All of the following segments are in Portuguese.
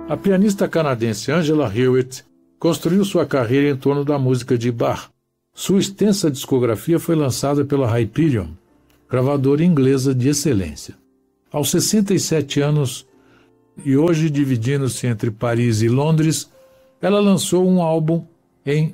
A pianista canadense Angela Hewitt construiu sua carreira em torno da música de Bach. Sua extensa discografia foi lançada pela Hyperion, gravadora inglesa de excelência. Aos 67 anos, e hoje dividindo-se entre Paris e Londres, ela lançou um álbum em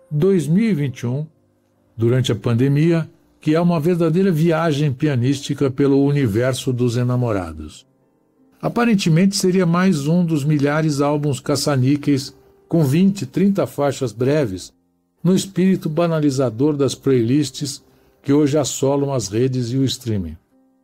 2021, durante a pandemia, que é uma verdadeira viagem pianística pelo universo dos enamorados. Aparentemente seria mais um dos milhares álbuns caça-níqueis com 20, 30 faixas breves, no espírito banalizador das playlists que hoje assolam as redes e o streaming.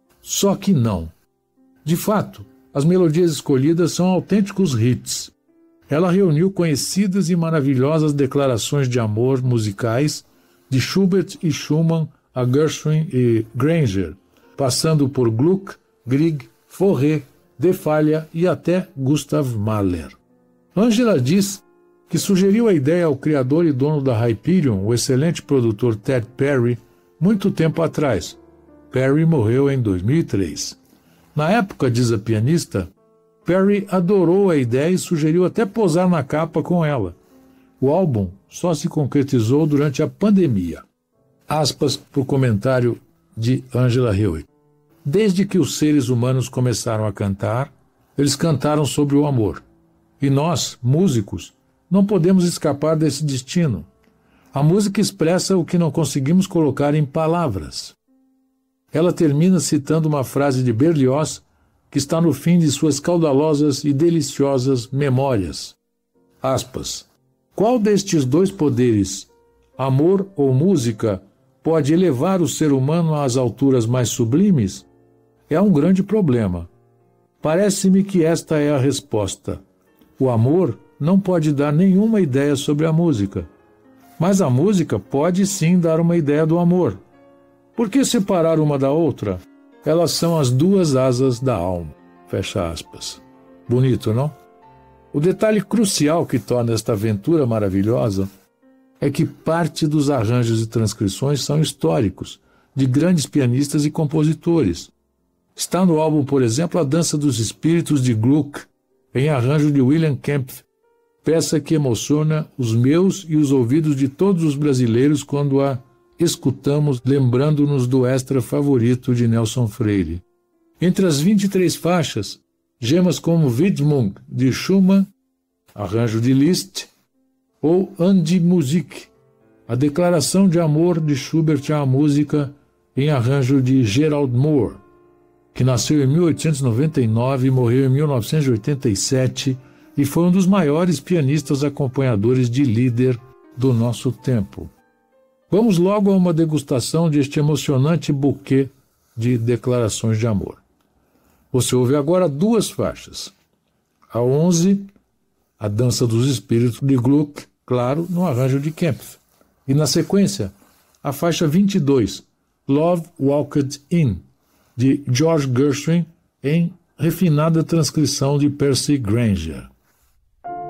Só que não. De fato, as melodias escolhidas são autênticos hits. Ela reuniu conhecidas e maravilhosas declarações de amor musicais de Schubert e Schumann a Gershwin e Granger, passando por Gluck, Grieg, Fauré, De Falla e até Gustav Mahler. Angela diz que sugeriu a ideia ao criador e dono da Hyperion, o excelente produtor Ted Perry, muito tempo atrás. Perry morreu em 2003. Na época, diz a pianista, Perry adorou a ideia e sugeriu até posar na capa com ela. O álbum só se concretizou durante a pandemia. Aspas para o comentário de Angela Hewitt. Desde que os seres humanos começaram a cantar, eles cantaram sobre o amor. E nós, músicos, não podemos escapar desse destino. A música expressa o que não conseguimos colocar em palavras. Ela termina citando uma frase de Berlioz que está no fim de suas caudalosas e deliciosas memórias. Aspas. Qual destes dois poderes, amor ou música, pode elevar o ser humano às alturas mais sublimes? É um grande problema. Parece-me que esta é a resposta. O amor não pode dar nenhuma ideia sobre a música. Mas a música pode sim dar uma ideia do amor. Por que separar uma da outra? Elas são as duas asas da alma. Fecha aspas. Bonito, não? O detalhe crucial que torna esta aventura maravilhosa é que parte dos arranjos e transcrições são históricos, de grandes pianistas e compositores. Está no álbum, por exemplo, A Dança dos Espíritos de Gluck, em arranjo de William Kempff, peça que emociona os meus e os ouvidos de todos os brasileiros quando a escutamos, lembrando-nos do extra favorito de Nelson Freire. Entre as 23 faixas, gemas como Widmung, de Schumann, arranjo de Liszt, ou An die Musik, a declaração de amor de Schubert à música, em arranjo de Gerald Moore, que nasceu em 1899 e morreu em 1987 e foi um dos maiores pianistas acompanhadores de Lieder do nosso tempo. Vamos logo a uma degustação deste emocionante buquê de declarações de amor. Você ouve agora duas faixas. A 11, A Dança dos Espíritos de Gluck, claro, no arranjo de Kempff. E na sequência, a faixa 22, Love Walked In, de George Gershwin, em refinada transcrição de Percy Grainger.